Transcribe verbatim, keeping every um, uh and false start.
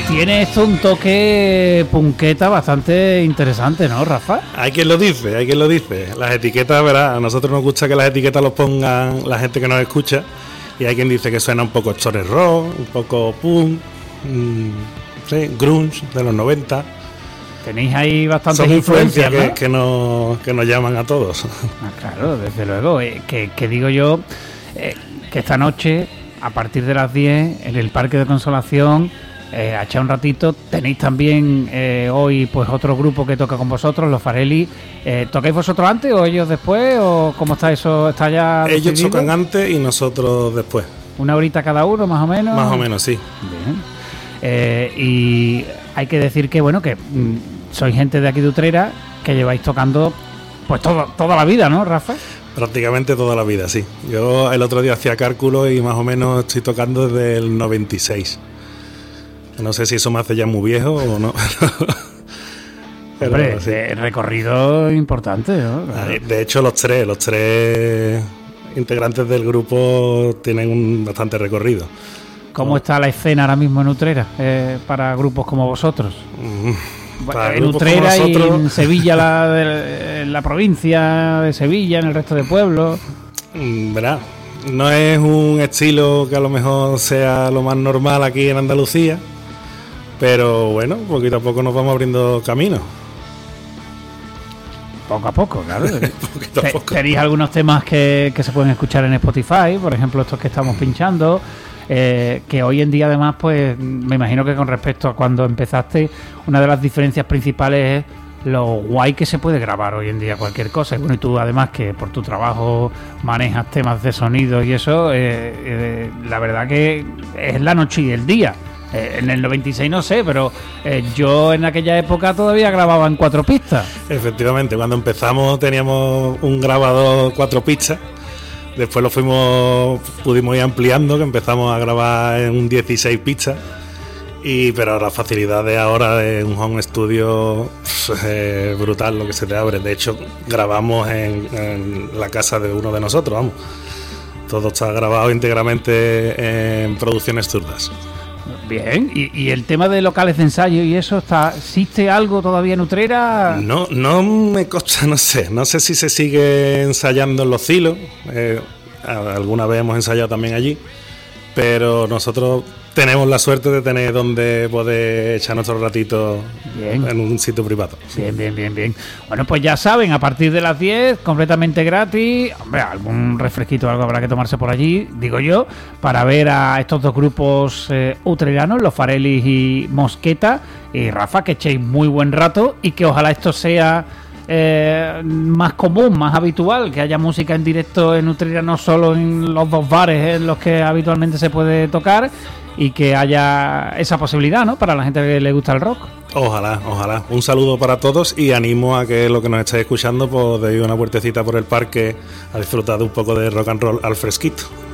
Tiene esto un toque punqueta bastante interesante, ¿no, Rafa? Hay quien lo dice, hay quien lo dice. Las etiquetas, ¿verdad? A nosotros nos gusta que las etiquetas los pongan la gente que nos escucha. Y hay quien dice que suena un poco stoner rock, un poco punk, mmm, sí, grunge de los noventa. Tenéis ahí bastantes Son influencias, influencias, ¿no? que, que, nos, que nos llaman a todos. Ah, claro, desde luego. Eh, que, que digo yo eh, que esta noche, a partir de las diez, en el Parque de Consolación, eh, a echar un ratito, tenéis también eh, hoy pues otro grupo que toca con vosotros, los Farelli. Eh, ¿Tocáis vosotros antes o ellos después? ¿O cómo está eso? ¿Está ya Ellos decidido? tocan antes y nosotros después. ¿Una horita cada uno, más o menos? Más o menos, sí. Bien. Eh, y hay que decir que, bueno, que mm, sois gente de aquí de Utrera, que lleváis tocando pues todo, toda la vida, ¿no, Rafa? Prácticamente toda la vida, sí. Yo el otro día hacía cálculo y más o menos estoy tocando desde el noventa y seis. No sé si eso me hace ya muy viejo o no. Pero, hombre, sí. eh, recorrido importante, ¿no? De hecho, los tres, los tres integrantes del grupo tienen un bastante recorrido. ¿Cómo está la escena ahora mismo en Utrera eh, para grupos como vosotros? Mm, Bueno, en Utrera y en Sevilla, la, de, en la provincia de Sevilla, en el resto de pueblos. Verá, no es un estilo que a lo mejor sea lo más normal aquí en Andalucía, pero bueno, poquito a poco nos vamos abriendo camino. Poco a poco, claro. Poquito a poco. Tenéis algunos temas que, que se pueden escuchar en Spotify, por ejemplo, estos que estamos pinchando. Eh, que hoy en día además pues me imagino que con respecto a cuando empezaste, una de las diferencias principales es lo guay que se puede grabar hoy en día cualquier cosa. Y bueno, y tú además que por tu trabajo manejas temas de sonido y eso, eh, eh, la verdad que es la noche y el día. Eh, en el noventa y seis no sé, pero eh, yo en aquella época todavía grababa en cuatro pistas. Efectivamente, cuando empezamos teníamos un grabador cuatro pistas. Después lo fuimos, pudimos ir ampliando, que empezamos a grabar en un dieciséis pistas. Y, pero la facilidad de ahora de un home studio es eh, brutal lo que se te abre. De hecho, grabamos en, en la casa de uno de nosotros, vamos. Todo está grabado íntegramente en Producciones Zurdas. Bien, ¿Y, y el tema de locales de ensayo y eso, está existe algo todavía en Utrera? No, no me consta, no sé. No sé si se sigue ensayando en Los Silos. Eh, alguna vez hemos ensayado también allí. Pero nosotros tenemos la suerte de tener donde poder echar nuestro ratito bien. En un sitio privado. Bien, bien, bien, bien. Bueno, pues ya saben, a partir de las diez, completamente gratis. Hombre, algún refresquito o algo habrá que tomarse por allí, digo yo, para ver a estos dos grupos eh, utreranos, los Farelli y Mosqueta. Y Rafa, que echéis muy buen rato y que ojalá esto sea eh, más común, más habitual, que haya música en directo en Utrera, no solo en los dos bares en los que habitualmente se puede tocar, y que haya esa posibilidad, ¿no?, para la gente que le gusta el rock. Ojalá, ojalá. Un saludo para todos y animo a que lo que nos estáis escuchando, pues deis una vueltecita por el parque a disfrutar de un poco de rock and roll al fresquito.